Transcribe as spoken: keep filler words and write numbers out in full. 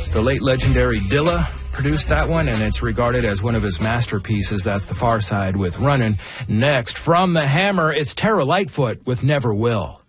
The late legendary Dilla produced that one, and it's regarded as one of his masterpieces. That's The Far Side with Runnin'. Next, from the Hammer, it's Tara Lightfoot with Never Will.